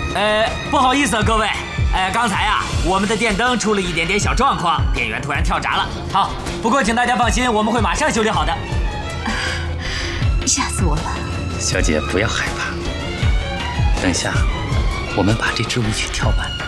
不好意思，各位，刚才啊，我们的电灯出了一点点小状况，电源突然跳闸了。好，不过请大家放心，我们会马上修理好的。 吓死我了！ 小姐不要害怕，等下我们把这支舞曲跳完。